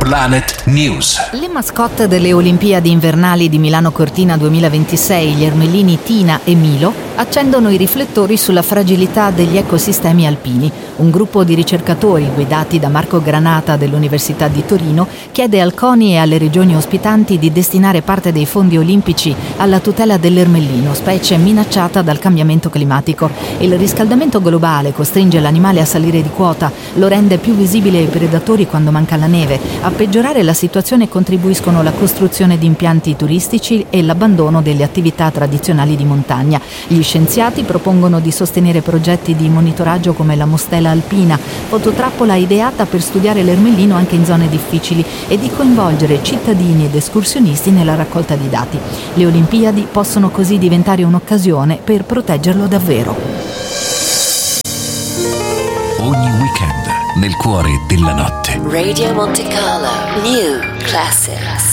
Planet News. Le mascotte delle Olimpiadi invernali di Milano Cortina 2026, gli ermellini Tina e Milo, accendono i riflettori sulla fragilità degli ecosistemi alpini. Un gruppo di ricercatori guidati da Marco Granata dell'Università di Torino chiede al CONI e alle regioni ospitanti di destinare parte dei fondi olimpici alla tutela dell'ermellino, specie minacciata dal cambiamento climatico. Il riscaldamento globale costringe l'animale a salire di quota, lo rende più visibile ai predatori quando manca la neve. A peggiorare la situazione contribuiscono la costruzione di impianti turistici e l'abbandono delle attività tradizionali di montagna. Gli scienziati propongono di sostenere progetti di monitoraggio come la Mostela Alpina, fototrappola ideata per studiare l'ermellino anche in zone difficili, e di coinvolgere cittadini ed escursionisti nella raccolta di dati. Le Olimpiadi possono così diventare un'occasione per proteggerlo davvero. Ogni weekend nel cuore della notte. Radio Monte Carlo New Classics.